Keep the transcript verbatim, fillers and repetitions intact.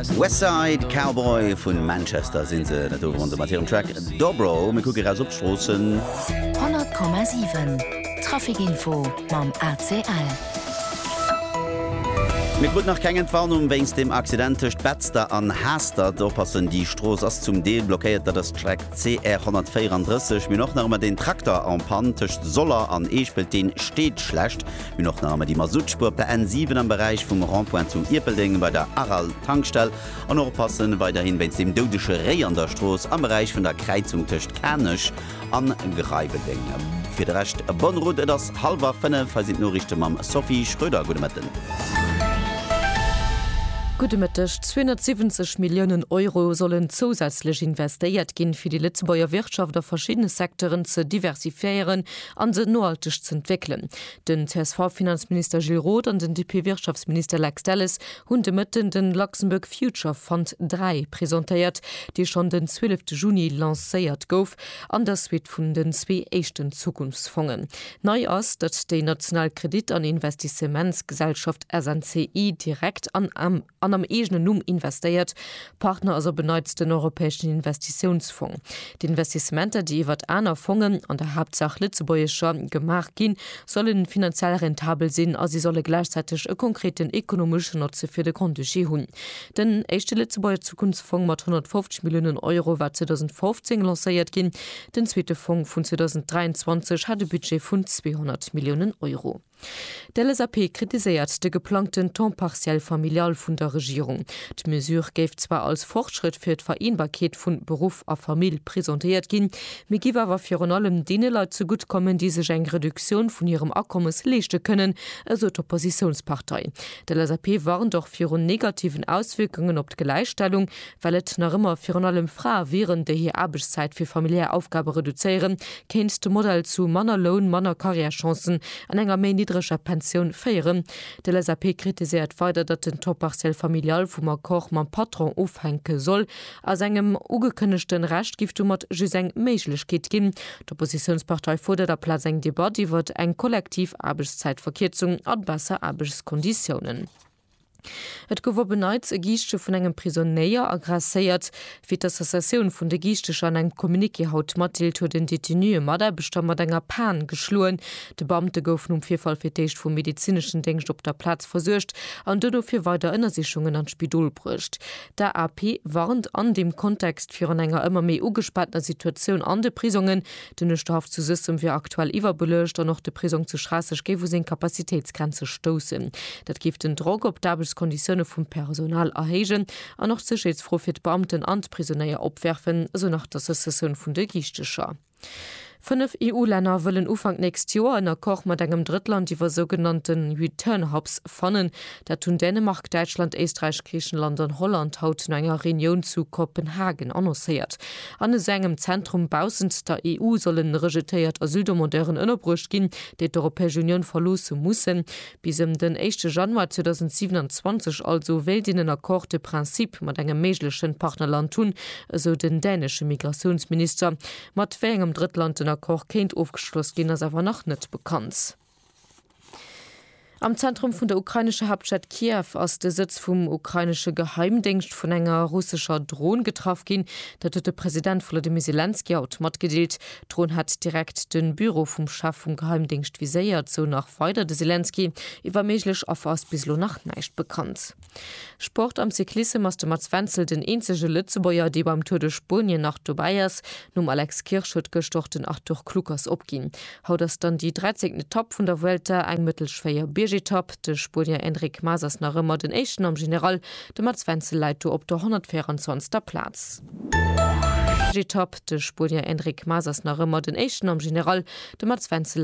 Westside Cowboy vun Manchester sind se net run Matthim Track Dobro me ku aus opstrossen hundert Komma sieben Trafikinfo mam A C L. Mit gut nach kengen Warnung wennns dem accidentecht Betzter an Haster oppassen die Stroos ass zum Deel blockiert dat das Track C R hundertvierunddreißig mir noch nachmmer den Traktor an Pantecht Soller an Eespel den steet schlecht wie noch nachmmer die Masutspur per N sieben am Bereich vum Randpoint zum Irpelding bei der Aral Tankstell an oppassen weiterhin wenns dem dodesche Ré an der Stroos am Bereich vun der Kreizung töcht Kernech an Greibeding. Fi de recht Bonroute das halber Fënne versit nur Richte mam Sophie Schröder Gumetten. Gutemittech zweihundertsiebzig Millionen Euro sollen zusätzlich investiert gehen für die Lützebauer Wirtschaft der verschiedene Sektoren zu diversifizieren an sie nachhaltig zu entwickeln. Den C S V-Finanzminister Gilles Roth und den D P-Wirtschaftsminister Lex Dallis haben mitten den Luxemburg Future Fund drei präsentiert, die schon den zwölften Juni lanciert gouf, an das wird von den zwei echten Zukunftsfonds. Neu ist, dass die Nationalkredit- und Investitionsgesellschaft S N C I direkt an am an am egenen Numm investiert, Partner also beneutzt den Europäischen Investitionsfonds. Die Investissementer, die iwwer aner Fonds an der Hauptsache Lützebäuerscher gemacht gin, sollen finanziell rentabel sinn, als sie solle gleichzeitig e konkreten ökonomischen Nutzen für de Grunde hun. Den echte Lützebäuer Zukunftsfonds mat hundertfünfzig Millionen Euro war zweitausendfünfzehn lanciert gin, den zweite Fonds von zweitausenddreiundzwanzig hatte Budget von zweihundert Millionen Euro. Der L S A P kritisiert de geplanten temps partiell familial vun der Regierung. Die Mesure gäf zwar als Fortschritt für d Vereinbarkeit vun Beruf a Familie präsentiert gin, mir giwer war fir an allem dene Leute zu gut kommen, die sech eng Reduktion von ihrem Abkommens lechte können, also d Oppositionspartei. Der L S A P waren doch fir negativen Auswirkungen op d Gleichstellung, weil et nach immer fir an allem Fra wären der hier Arbeitszeit für familiäre Aufgabe reduzieren, kennt de Modell zu Mannerlohn, Manner Karrierechancen an enger méi niedriger Pension feieren. Der L S A P kritisiert weiter, dat den top partiell familial vum Koch man Patron aufhänke soll, as engem ugekënnechten Rechtgift mat just eng Meiglechkeet gin. D'Oppositionspartei fordert der Platz eng Debat, die wird eng kollektiv Arbeitszeitverkürzung an besser Arbeitskonditionen. Et gower beneits e Gichte vun engem Prisonnéier aggressiert, fir d'Assoziatioun vun de Gichtech an eng Kommunike haut Matil to den Detenue Mader bestammer enger Pan geschloen. De Beamte goufen um Vifall firteicht vum medizinschen Denkst op der Platz versuercht, an dënno fir weiter Innersichungen an Spidol brucht. Der A P warnt an dem Kontext fir an enger ëmmer méi ugespannter Situationun an de Prisungen, dënne Straf zu System fir aktuell iwwer belecht an noch de Prisung zu strasseg ge wo sinn Kapazitätsgrenze stossen. Dat gift den Drog op dabel Konditionen vom Personal erhegen an noch Sicherheitsfroh für die Beamten an Prisonnier opwerfen, so nach der Session von der Gichtescher. Fünf E U-Länder wollen Ufang nächst Jahr in der Koch mit engem Drittland die sogenannten Return Hubs fannen. Da tun Dänemark, Deutschland, Österreich, Griechenland und Holland haut in einer Reunion zu Kopenhagen annonciert. An engem Zentrum bausend der E U sollen rejettiert Asyldomoderen innerbrucht gehen, die die Europäische Union verlosen müssen. Bis im den ersten Januar zweitausendsiebenundzwanzig also wählt in einer Koch de Prinzip mit einem möglichen Partnerland tun, so den dänischen Migrationsminister. Mit engem Drittland in Koch kennt aufgeschlossen gehen, das aber noch nicht bekannt. Am Zentrum von der ukrainische Hauptstadt Kiew aus der Sitz vom ukrainische Geheimdienst von enger russischer Drohne getroffen ging, dat der Präsident Volodymyr Zelensky automat gedeelt. Drohne hat direkt den Büro vom Chef vom Geheimdienst visiert, so nach weiter de Zelensky über möglich auf aus bislo nach nicht bekannt. Sport am Cyklismus aus dem Mats Wenzel den einzige Lützebäuer, die beim Tour de Spanien nach Tobias num Alex Kirchschut gestochten Arthur Klukas opging. Haut das dann die dreizehnte Top von der Welt ein mittelschwer Top de Spanier Enric Masas nach immer den echten am General de Mats Wenzel leit op der hundertvierundzwanzigster Platz. Top de Spanier Enric Masas nach immer den echten am General de Mats Wenzel